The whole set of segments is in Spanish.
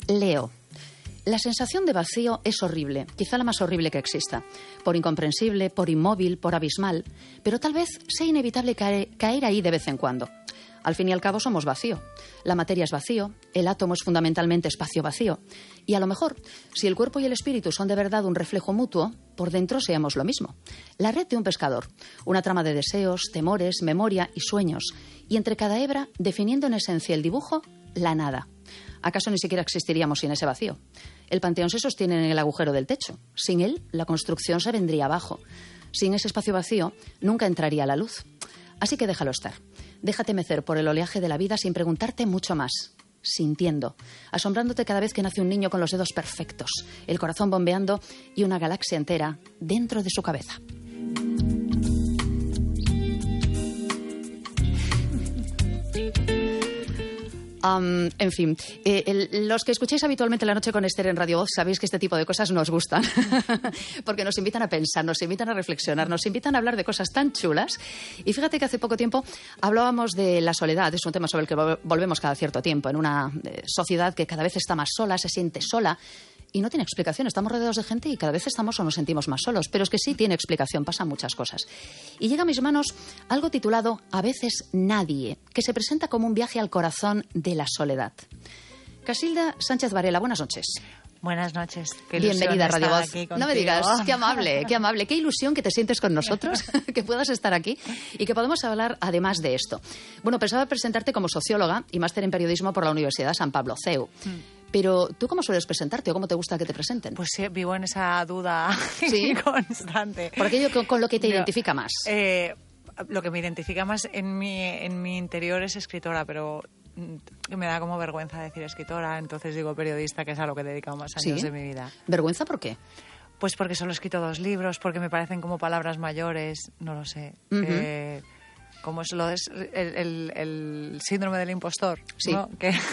Leo. La sensación de vacío es horrible, quizá la más horrible que exista. Por incomprensible, por inmóvil, por abismal. Pero tal vez sea inevitable caer ahí de vez en cuando. Al fin y al cabo somos vacío. La materia es vacío, el átomo es fundamentalmente espacio vacío. Y a lo mejor, si el cuerpo y el espíritu son de verdad un reflejo mutuo, por dentro seamos lo mismo. La red de un pescador, una trama de deseos, temores, memoria y sueños. Y entre cada hebra, definiendo en esencia el dibujo, la nada. ¿Acaso ni siquiera existiríamos sin ese vacío? El panteón se sostiene en el agujero del techo. Sin él, la construcción se vendría abajo. Sin ese espacio vacío, nunca entraría la luz. Así que déjalo estar. Déjate mecer por el oleaje de la vida sin preguntarte mucho más. Sintiendo, asombrándote cada vez que nace un niño con los dedos perfectos, el corazón bombeando y una galaxia entera dentro de su cabeza. En fin, los que escucháis habitualmente La Noche con Esther en Radio Voz sabéis que este tipo de cosas nos gustan porque nos invitan a pensar, nos invitan a reflexionar, nos invitan a hablar de cosas tan chulas. Y fíjate que hace poco tiempo hablábamos de la soledad. Es un tema sobre el que volvemos cada cierto tiempo en una sociedad que cada vez está más sola, se siente sola. Y no tiene explicación, estamos rodeados de gente y cada vez estamos o nos sentimos más solos, pero es que sí tiene explicación, pasan muchas cosas. Y llega a mis manos algo titulado A veces nadie, que se presenta como un viaje al corazón de la soledad. Casilda Sánchez Varela, buenas noches. Buenas noches. Bienvenida a Radio Voz. No me digas, qué amable, qué ilusión que te sientes con nosotros, que puedas estar aquí y que podamos hablar además de esto. Bueno, pensaba presentarte como socióloga y máster en periodismo por la Universidad San Pablo CEU. Pero, ¿tú cómo sueles presentarte o cómo te gusta que te presenten? Pues sí, vivo en esa duda constante. Por aquello con lo que te identifica más. Lo que me identifica más en mi interior es escritora, pero me da como vergüenza decir escritora, entonces digo periodista, que es a lo que he dedicado más años de mi vida. ¿Vergüenza por qué? Pues porque solo he escrito 2 libros, porque me parecen como palabras mayores, no lo sé. Como es el síndrome del impostor, ¿no?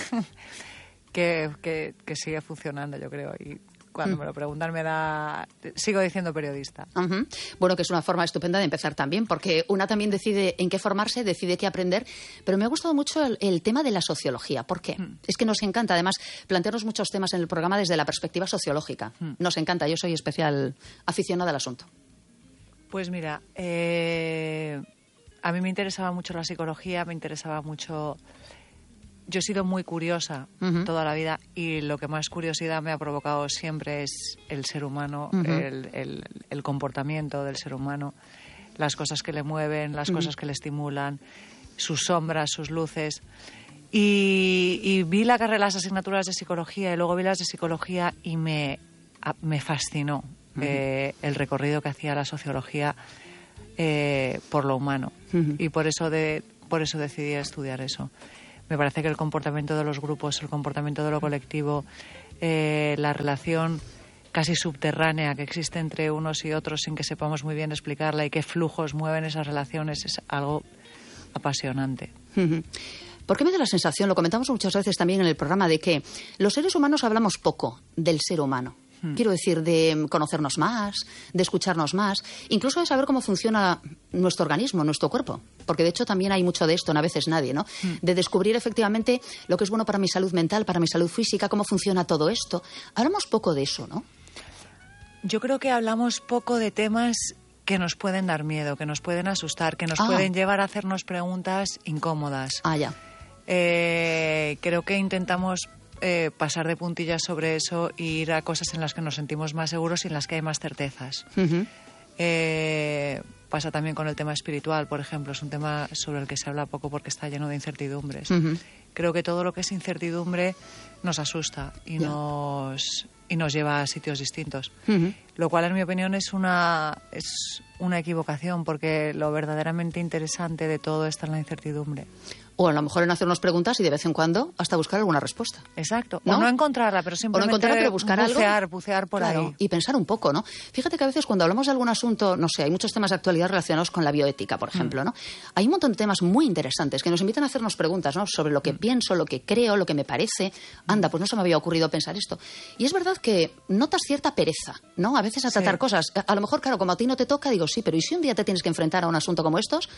Que sigue funcionando, yo creo, y cuando me lo preguntan sigo diciendo periodista. Bueno, que es una forma estupenda de empezar también, porque una también decide en qué formarse, decide qué aprender, pero me ha gustado mucho el tema de la sociología. ¿Por qué? Es que nos encanta, además, plantearnos muchos temas en el programa desde la perspectiva sociológica. Nos encanta, yo soy especial aficionada al asunto. Pues mira, a mí me interesaba mucho la psicología, me interesaba mucho... Yo he sido muy curiosa toda la vida y lo que más curiosidad me ha provocado siempre es el ser humano, el comportamiento del ser humano, las cosas que le mueven, las cosas que le estimulan, sus sombras, sus luces. Y vi las asignaturas de psicología y luego vi las de psicología y me fascinó el recorrido que hacía la sociología por lo humano. Y por eso decidí estudiar eso. Me parece que el comportamiento de los grupos, el comportamiento de lo colectivo, la relación casi subterránea que existe entre unos y otros sin que sepamos muy bien explicarla y qué flujos mueven esas relaciones es algo apasionante. ¿Por qué me da la sensación, lo comentamos muchas veces también en el programa, de que los seres humanos hablamos poco del ser humano? Quiero decir, de conocernos más, de escucharnos más, incluso de saber cómo funciona nuestro organismo, nuestro cuerpo. Porque de hecho también hay mucho de esto, a veces nadie, ¿no? De descubrir efectivamente lo que es bueno para mi salud mental, para mi salud física, cómo funciona todo esto. Hablamos poco de eso, ¿no? Yo creo que hablamos poco de temas que nos pueden dar miedo, que nos pueden asustar, que nos pueden llevar a hacernos preguntas incómodas. Ya. Creo que intentamos pasar de puntillas sobre eso e ir a cosas en las que nos sentimos más seguros y en las que hay más certezas. Pasa también con el tema espiritual, por ejemplo. Es un tema sobre el que se habla poco porque está lleno de incertidumbres. Creo que todo lo que es incertidumbre nos asusta y nos lleva a sitios distintos. Lo cual, en mi opinión, es una equivocación, porque lo verdaderamente interesante de todo está en la incertidumbre. O a lo mejor en hacernos preguntas y de vez en cuando hasta buscar alguna respuesta. Exacto. ¿No? O no encontrarla, pero simplemente buscar bucear por ahí. Y pensar un poco, ¿no? Fíjate que a veces cuando hablamos de algún asunto, no sé, hay muchos temas de actualidad relacionados con la bioética, por ejemplo, ¿no? Hay un montón de temas muy interesantes que nos invitan a hacernos preguntas, ¿no? Sobre lo que pienso, lo que creo, lo que me parece. Anda, pues no se me había ocurrido pensar esto. Y es verdad que notas cierta pereza, ¿no? A veces a tratar cosas. A lo mejor, claro, como a ti no te toca, digo, sí, pero ¿y si un día te tienes que enfrentar a un asunto como estos?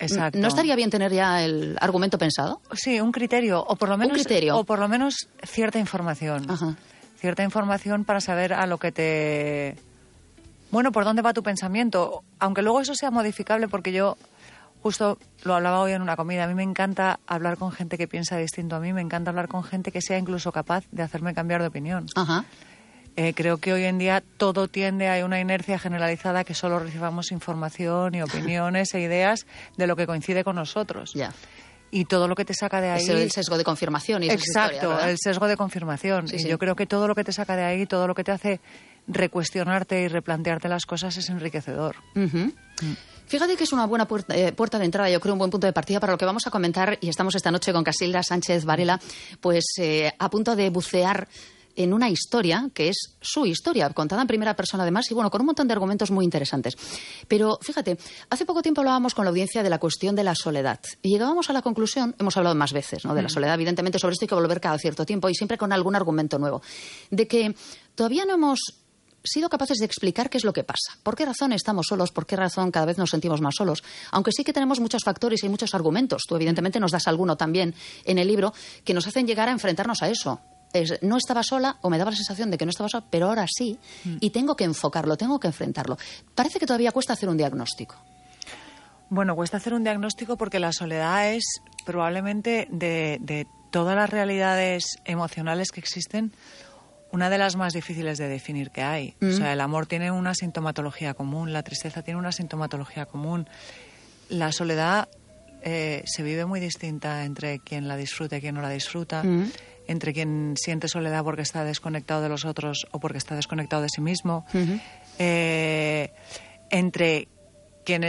Exacto. ¿No estaría bien tener ya el argumento pensado? Sí, un criterio, o por lo menos cierta información. Ajá. Cierta información para saber a lo que te... Bueno, por dónde va tu pensamiento. Aunque luego eso sea modificable, porque yo justo lo hablaba hoy en una comida. A mí me encanta hablar con gente que piensa distinto a mí. Me encanta hablar con gente que sea incluso capaz de hacerme cambiar de opinión. Ajá. Creo que hoy en día todo tiende a una inercia generalizada, que solo recibamos información y opiniones e ideas de lo que coincide con nosotros. Ya. Y todo lo que te saca de ahí... Es el sesgo de confirmación. Y exacto, historia, el sesgo de confirmación. Sí, y sí. yo creo que todo lo que te saca de ahí, todo lo que te hace recuestionarte y replantearte las cosas es enriquecedor. Uh-huh. Fíjate que es una buena puerta de entrada, yo creo un buen punto de partida para lo que vamos a comentar, y estamos esta noche con Casilda Sánchez Varela, pues a punto de bucear en una historia que es su historia, contada en primera persona además, y bueno, con un montón de argumentos muy interesantes. Pero fíjate, hace poco tiempo hablábamos con la audiencia de la cuestión de la soledad y llegábamos a la conclusión, hemos hablado más veces, ¿no?, de la soledad, evidentemente sobre esto hay que volver cada cierto tiempo y siempre con algún argumento nuevo, de que todavía no hemos sido capaces de explicar qué es lo que pasa, por qué razón estamos solos, por qué razón cada vez nos sentimos más solos, aunque sí que tenemos muchos factores y muchos argumentos. Tú evidentemente nos das alguno también en el libro que nos hacen llegar a enfrentarnos a eso. No estaba sola, o me daba la sensación de que no estaba sola, pero ahora sí, y tengo que enfocarlo, tengo que enfrentarlo. Parece que todavía cuesta hacer un diagnóstico. Bueno, cuesta hacer un diagnóstico porque la soledad es probablemente de todas las realidades emocionales que existen, una de las más difíciles de definir que hay. O sea, el amor tiene una sintomatología común, la tristeza tiene una sintomatología común. La soledad se vive muy distinta entre quien la disfruta y quien no la disfruta. Entre quien siente soledad porque está desconectado de los otros o porque está desconectado de sí mismo, entre quien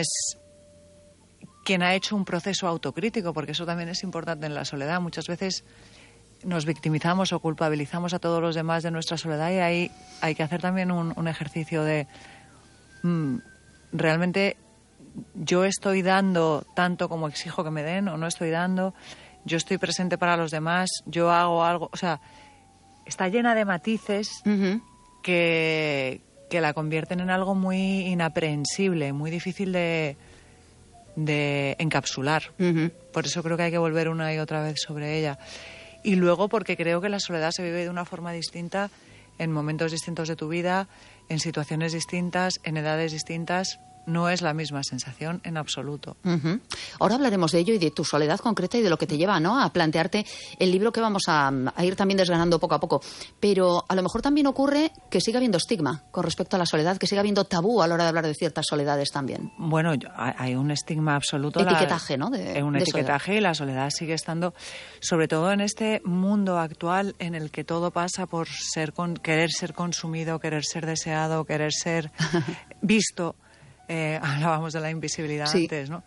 ha hecho un proceso autocrítico, porque eso también es importante en la soledad. Muchas veces nos victimizamos o culpabilizamos a todos los demás de nuestra soledad, y ahí hay que hacer también un ejercicio de realmente yo estoy dando tanto como exijo que me den, o no estoy dando. Yo estoy presente para los demás, yo hago algo... O sea, está llena de matices que la convierten en algo muy inaprehensible, muy difícil de encapsular. Por eso creo que hay que volver una y otra vez sobre ella. Y luego porque creo que la soledad se vive de una forma distinta en momentos distintos de tu vida, en situaciones distintas, en edades distintas. No es la misma sensación en absoluto. Ahora hablaremos de ello y de tu soledad concreta y de lo que te lleva, ¿no?, a plantearte el libro que vamos a ir también desgranando poco a poco. Pero a lo mejor también ocurre que siga habiendo estigma con respecto a la soledad, que siga habiendo tabú a la hora de hablar de ciertas soledades también. Bueno, hay un estigma absoluto. Etiquetaje, ¿no? Un etiquetaje soledad. Y la soledad sigue estando, sobre todo en este mundo actual en el que todo pasa por querer ser consumido, querer ser deseado, querer ser visto. Hablábamos de la invisibilidad antes, ¿no?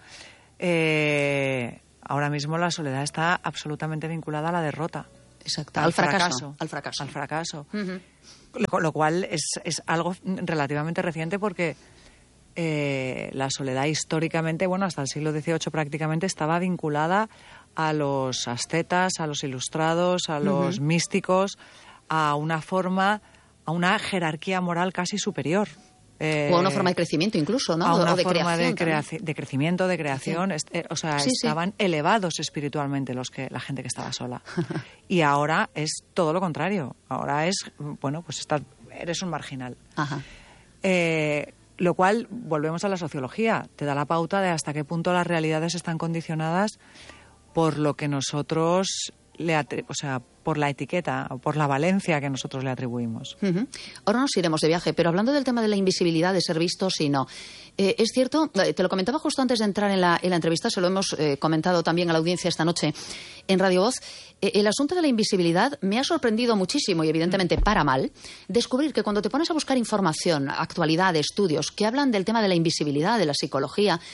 Ahora mismo la soledad está absolutamente vinculada a la derrota. Exacto. Al fracaso. Al fracaso. Lo cual es algo relativamente reciente porque la soledad históricamente, bueno, hasta el siglo XVIII prácticamente estaba vinculada a los ascetas, a los ilustrados, a los místicos, a una jerarquía moral casi superior. O a una forma de crecimiento incluso, ¿no? A una forma de crecimiento, de creación. O sea, estaban elevados espiritualmente la gente que estaba sola. Y ahora es todo lo contrario. Ahora es, bueno, pues eres un marginal. Lo cual, volvemos a la sociología, te da la pauta de hasta qué punto las realidades están condicionadas por lo que nosotros por la etiqueta o por la valencia que nosotros le atribuimos. Ahora nos iremos de viaje, pero hablando del tema de la invisibilidad, de ser vistos y no. Es cierto, te lo comentaba justo antes de entrar en la entrevista, se lo hemos comentado también a la audiencia esta noche en Radio Voz. El asunto de la invisibilidad me ha sorprendido muchísimo y evidentemente para mal descubrir que cuando te pones a buscar información, actualidad, estudios que hablan del tema de la invisibilidad, de la psicología,